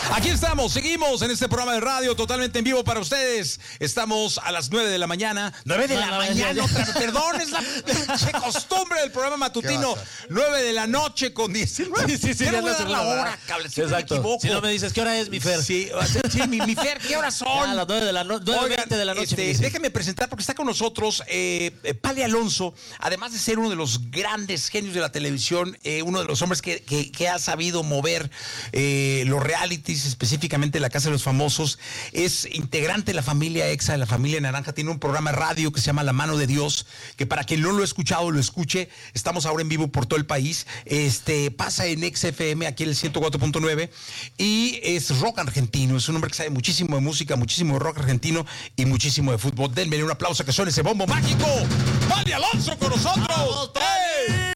Aquí estamos, seguimos en este programa de radio totalmente en vivo para ustedes. Estamos a las 9 de la mañana. 9 de la mañana, perdón, es la pinche costumbre del programa matutino. 9 de la noche con 19. Sí, ya no voy a dar la hora, cable, si exacto. Me equivoco. Si no me dices, ¿qué hora es, mi Fer? Sí, mi Fer, ¿qué horas son? A las 9 de la noche, 9:20 de la noche. Déjenme presentar porque está con nosotros Pali Alonso, además de ser uno de los grandes genios de la televisión, uno de los hombres que ha sabido mover los realities, específicamente La Casa de los Famosos. Es integrante de la familia EXA, de la familia Naranja. Tiene un programa de radio que se llama La Mano de Dios, que para quien no lo ha escuchado, lo escuche. Estamos ahora en vivo por todo el país. Pasa en XFM, aquí en el 104.9, y es rock argentino. Es un hombre que sabe muchísimo de música, muchísimo de rock argentino y muchísimo de fútbol. Denme un aplauso que suene ese bombo mágico. ¡Pali Alonso con nosotros! ¡Vamos, Pali!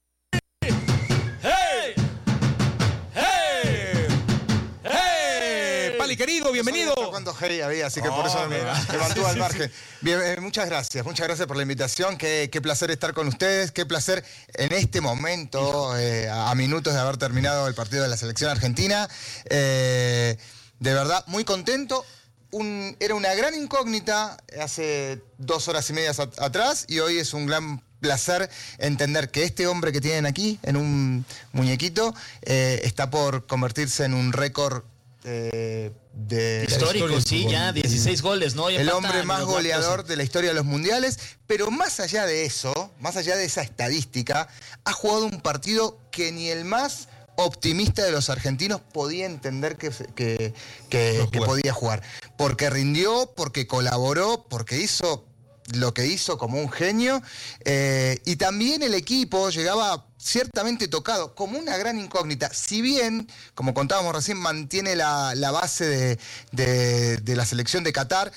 Querido, bienvenido. No sé cuánto hey había, así que por eso me mantuve al margen. Bien, muchas gracias por la invitación. Qué placer estar con ustedes, qué placer en este momento, a minutos de haber terminado el partido de la selección argentina. De verdad, muy contento. Era una gran incógnita hace 2 horas y media atrás, y hoy es un gran placer entender que este hombre que tienen aquí, en un muñequito, está por convertirse en un récord histórico, sí, ya 16 goles, ¿no? El hombre más goleador de la historia de los mundiales, pero más allá de eso, más allá de esa estadística, ha jugado un partido que ni el más optimista de los argentinos podía entender que podía jugar. Porque rindió, porque colaboró, porque hizo lo que hizo como un genio, y también el equipo llegaba ciertamente tocado, como una gran incógnita. Si bien, como contábamos recién, mantiene la base de la selección de Qatar,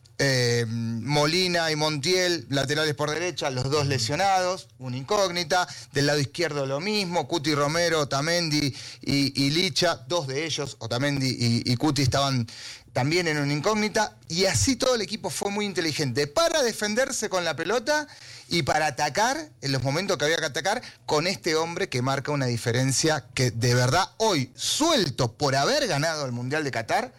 Molina y Montiel, laterales por derecha, los dos lesionados, una incógnita. Del lado izquierdo lo mismo, Cuti Romero, Otamendi y Licha, 2 de ellos, Otamendi y Cuti, estaban también en una incógnita, y así todo el equipo fue muy inteligente para defenderse con la pelota y para atacar en los momentos que había que atacar con este hombre que marca una diferencia que de verdad hoy, suelto por haber ganado el Mundial de Qatar,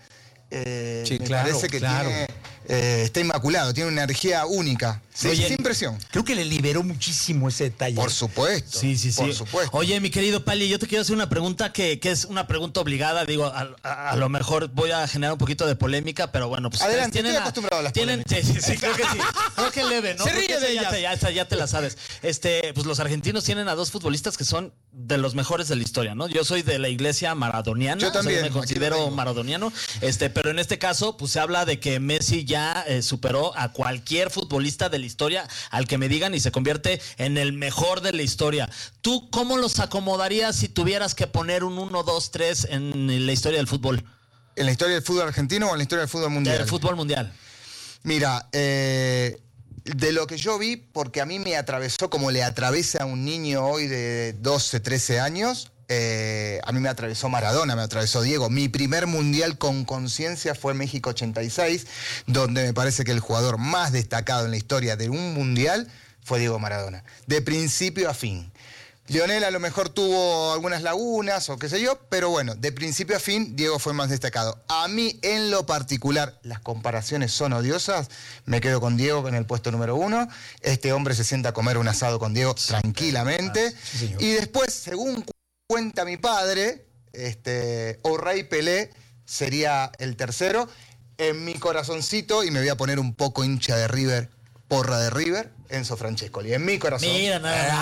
parece que está inmaculado, tiene una energía única. Sí, Oye, sin presión. Creo que le liberó muchísimo ese detalle. Por supuesto. Sí. Por supuesto. Oye, mi querido Pali, yo te quiero hacer una pregunta que es una pregunta obligada. Digo, a lo mejor voy a generar un poquito de polémica, pero bueno, pues adelante, estoy acostumbrado a las polémicas. Sí, creo que sí. Creo que leve, ¿no? Se ríe de ellas. Ya te la sabes. Pues los argentinos tienen a 2 futbolistas que son de los mejores de la historia, ¿no? Yo soy de la iglesia maradoniana. Yo también. O sea, me considero maradoniano. Pero en este caso, pues se habla de que Messi ya superó a cualquier futbolista de la historia, al que me digan, y se convierte en el mejor de la historia. ¿Tú cómo los acomodarías si tuvieras que poner un 1, 2, 3 en la historia del fútbol? ¿En la historia del fútbol argentino o en la historia del fútbol mundial? Del fútbol mundial. Mira, de lo que yo vi, porque a mí me atravesó como le atraviesa a un niño hoy de 12, 13 años, a mí me atravesó Maradona, me atravesó Diego. Mi primer mundial con conciencia fue México 86, donde me parece que el jugador más destacado en la historia de un mundial fue Diego Maradona, de principio a fin. Lionel a lo mejor tuvo algunas lagunas o qué sé yo, pero bueno, de principio a fin Diego fue más destacado. A mí en lo particular, las comparaciones son odiosas, me quedo con Diego en el puesto número 1. Este hombre se sienta a comer un asado con Diego tranquilamente. Sí, y después, según cuenta mi padre, O'Reilly Pelé sería el tercero. En mi corazoncito, y me voy a poner un poco hincha de River, porra de River, Enzo Francescoli. En mi corazón. Mira,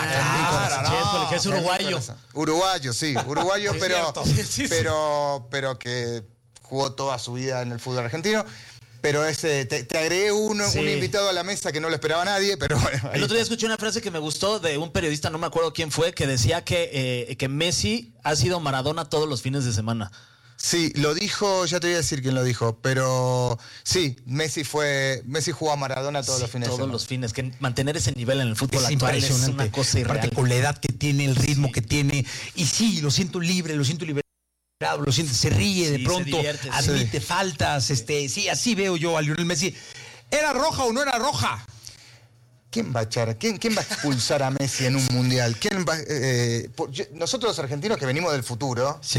nada, que es uruguayo. Uruguayo, sí, uruguayo, Es pero que jugó toda su vida en el fútbol argentino. Pero te agregué un invitado a la mesa que no lo esperaba nadie, pero bueno. El otro día escuché una frase que me gustó de un periodista, no me acuerdo quién fue, que decía que Messi ha sido Maradona todos los fines de semana. Sí, lo dijo, ya te voy a decir quién lo dijo, pero sí, Messi jugó a Maradona todos los fines de semana. Todos los fines, que mantener ese nivel en el fútbol es actual es impresionante. una cosa irreal. Aparte con la edad que tiene, el ritmo que tiene, y sí, lo siento libre, lo siento liberado. Lo siente, se ríe de pronto, admite faltas, sí, así veo yo a Lionel Messi. ¿Era roja o no era roja? ¿quién va a echar? ¿Quién va a expulsar a Messi en un mundial? Nosotros los argentinos que venimos del futuro, Sí.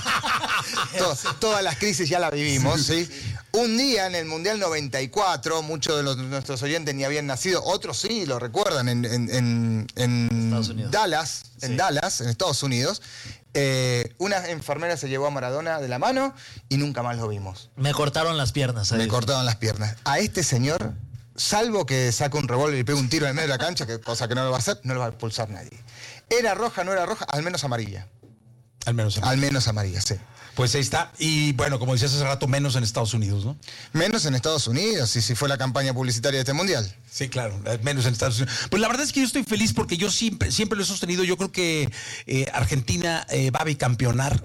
todas las crisis ya las vivimos, ¿sí? Un día en el Mundial 94, muchos de nuestros oyentes ni habían nacido, otros sí lo recuerdan, en Estados Unidos. Dallas, Sí. en Dallas, en Estados Unidos, una enfermera se llevó a Maradona de la mano y nunca más lo vimos. Me cortaron las piernas. Me cortaron las piernas. A este señor, salvo que saque un revólver y pegue un tiro en el medio de la cancha, cosa que no lo va a hacer, no lo va a expulsar nadie. Era roja, no era roja, al menos amarilla. Al menos. Al menos amarilla, sí. Pues ahí está. Y bueno, como decías hace rato, menos en Estados Unidos, ¿no? Menos en Estados Unidos, y si fue la campaña publicitaria de este mundial. Sí, claro, menos en Estados Unidos. Pues la verdad es que yo estoy feliz porque yo siempre lo he sostenido. Yo creo que Argentina va a bicampeonar,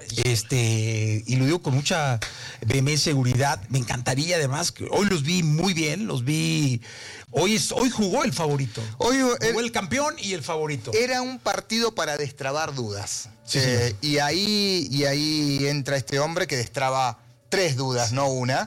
y lo digo con mucha vehemencia y seguridad. Me encantaría además, que hoy los vi muy bien, hoy jugó el favorito. Hoy Jugó el campeón y el favorito. era un partido para destrabar dudas. Sí, señor. Y ahí entra este hombre que destraba 3 dudas, no una.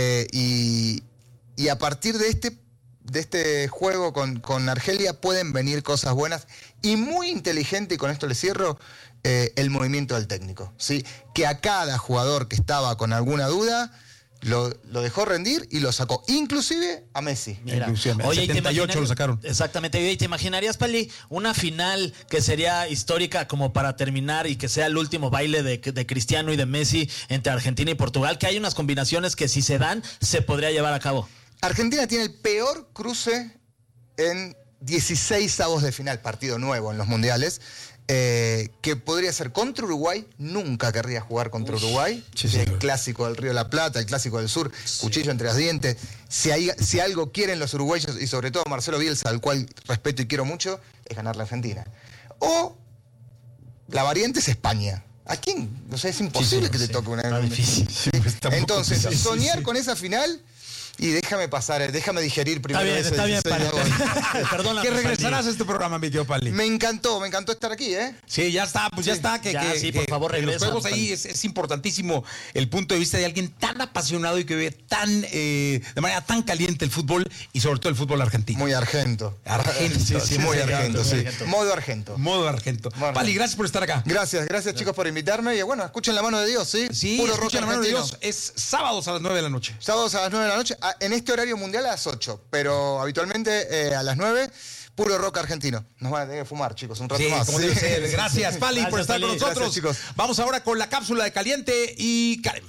Y a partir de este juego con Argelia pueden venir cosas buenas. Y muy inteligente, y con esto le cierro, el movimiento del técnico, ¿sí? Que a cada jugador que estaba con alguna duda lo dejó rendir y lo sacó. Inclusive a Messi. Mira, Inclusive, oye, ¿y te 78 lo sacaron. Exactamente. Oye, ¿y te imaginarías, Pali, una final que sería histórica como para terminar y que sea el último baile de Cristiano y de Messi entre Argentina y Portugal? Que hay unas combinaciones que si se dan, se podría llevar a cabo. Argentina tiene el peor cruce en 16avos de final, partido nuevo en los mundiales, que podría ser contra Uruguay. Nunca querría jugar contra Uruguay. Sí, el sí. clásico del Río de la Plata, el clásico del sur, cuchillo entre los dientes. Si algo quieren los uruguayos, y sobre todo Marcelo Bielsa, al cual respeto y quiero mucho, es ganar la Argentina. O la variante es España. ¿A quién? O sea, es imposible que te toque una... Está difícil. Sí, pues, está muy Entonces, complicado. soñar Sí. con esa final... Y déjame digerir primero. Está bien, ese Pali. diseño. Perdona. Que regresarás a este programa, mi tío Pali. Me encantó estar aquí, ¿eh? Sí, ya está, pues ya está. Por favor, que regresa. los juegos ahí es importantísimo el punto de vista de alguien tan apasionado y que ve de manera tan caliente el fútbol y sobre todo el fútbol argentino. Muy argento. Argento, Sí, muy argento, sí. argento. Modo argento. Modo argento. Pali, gracias por estar acá. Gracias chicos por invitarme. Y bueno, escuchen la mano de Dios, ¿sí? Sí, Puro rock escucha la mano de argentino. Dios. Es sábados a las 9 de la noche. Sábados a las 9 de la noche. En este horario mundial a las 8. Pero habitualmente a las 9, puro rock argentino. Nos van a tener que fumar, chicos, un rato Sí, más. como debe ser. Gracias, Pali, por Gracias, estar con Pali. nosotros. Gracias, chicos. Vamos ahora con la cápsula de Caliente y Karen.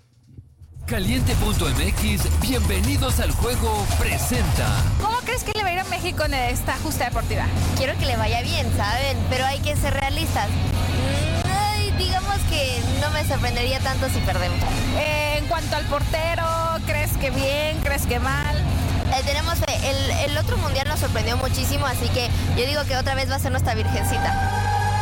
Caliente.mx, bienvenidos al juego, presenta. ¿Cómo crees que le va a ir a México en esta justa deportiva? Quiero que le vaya bien, ¿saben? Pero hay que ser realistas. Digamos que no me sorprendería tanto si perdemos. En cuanto al portero, ¿crees que bien? ¿Crees que mal? Tenemos fe. El otro mundial nos sorprendió muchísimo, así que yo digo que otra vez va a ser nuestra virgencita.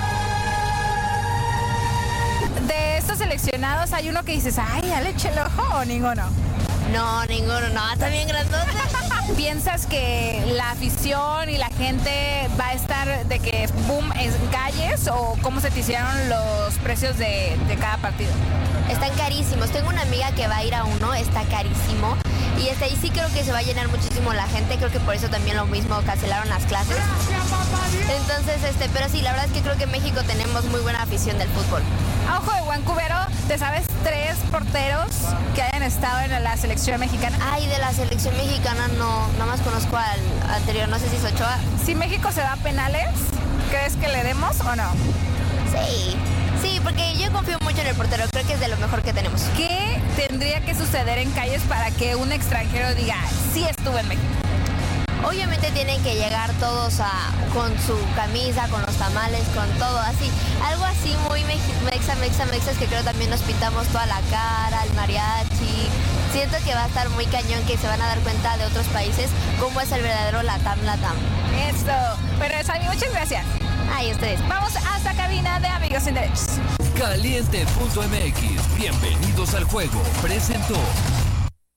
De estos seleccionados, ¿hay uno que dices, ay, ya le eché el ojo o ninguno? No, ninguno, no, está bien grandote. ¿Piensas que la afición y la gente va a estar de que boom en calles o cómo se te hicieron los precios de cada partido? Están carísimos. Tengo una amiga que va a ir a uno, está carísimo. Y ahí sí creo que se va a llenar muchísimo la gente. Creo que por eso también lo mismo cancelaron las clases. Entonces, pero sí, la verdad es que creo que en México tenemos muy buena afición del fútbol. A ojo de buen cubero, ¿te sabes 3 porteros que hayan estado en la selección mexicana? Ay, de la selección mexicana no, nada más conozco al anterior, no sé si es Ochoa. Si México se va a penales, ¿crees que le demos o no? Sí, porque yo confío mucho en el portero, creo que es de lo mejor que tenemos. ¿Qué tendría que suceder en calles para que un extranjero diga, sí estuve en México? Obviamente tienen que llegar todos con su camisa, con los tamales, con todo así. Algo así muy mexas que creo también nos pintamos toda la cara, el mariachi. Siento que va a estar muy cañón, que se van a dar cuenta de otros países cómo es el verdadero Latam. Eso. Pero Sammy, muchas gracias. Ay, ustedes. Vamos hasta cabina de Amigos Sin Derechos. Caliente.mx, bienvenidos al juego, presentó.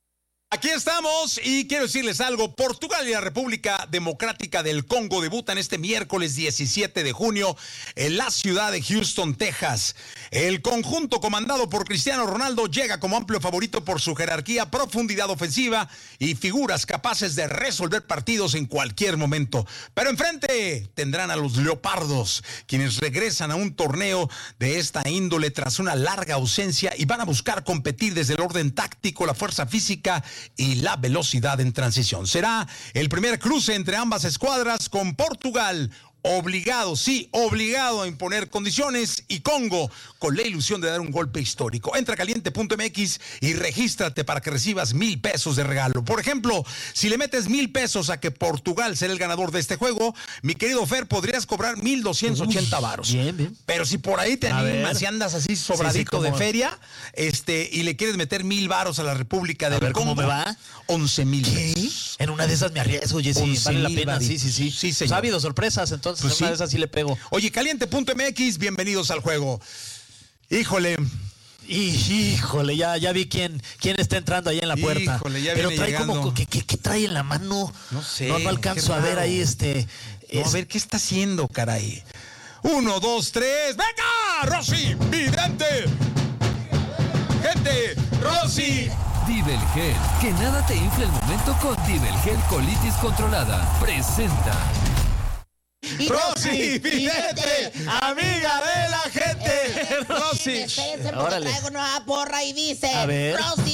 Aquí estamos y quiero decirles algo. Portugal y la República Democrática del Congo debutan este miércoles 17 de junio en la ciudad de Houston, Texas. El conjunto comandado por Cristiano Ronaldo llega como amplio favorito por su jerarquía, profundidad ofensiva y figuras capaces de resolver partidos en cualquier momento. Pero enfrente tendrán a los Leopardos, quienes regresan a un torneo de esta índole tras una larga ausencia y van a buscar competir desde el orden táctico, la fuerza física y la velocidad en transición. Será el primer cruce entre ambas escuadras, con Portugal obligado a imponer condiciones, y Congo con la ilusión de dar un golpe histórico. Entra a caliente.mx y regístrate para que recibas $1,000 de regalo. Por ejemplo, si le metes $1,000 a que Portugal será el ganador de este juego, mi querido Fer, podrías cobrar 1,280 varos. Bien. Pero si por ahí te animas, si andas así sobradito de feria, y le quieres meter 1,000 varos a la República del Congo, ¿cómo me va? 11,000 ¿Qué? pesos. En una de esas me arriesgo, Jessy. Vale la pena. Sí. Sí, Pues señor. ha habido sorpresas, entonces Pues en una de esas sí le pego. Oye, caliente.mx, bienvenidos al juego. Híjole. Híjole, ya vi quién está entrando ahí en la puerta. Híjole, ya pero viene trae llegando. como ¿qué trae en la mano? No sé. No alcanzo qué a ver raro. ahí No, a ver, ¿qué está haciendo, caray? 1, 2, 3, ¡venga! ¡Rosy! ¡Vidente! ¡Gente! ¡Rosy! Divelgel, que nada te infle el momento con Divelgel Colitis Controlada. Presenta. ¡Rosy! ¡Vidente! ¡Amiga de la gente! ¡Rosy! Espérense, porque Órale. traigo nueva porra y dice: A ver. Rosy,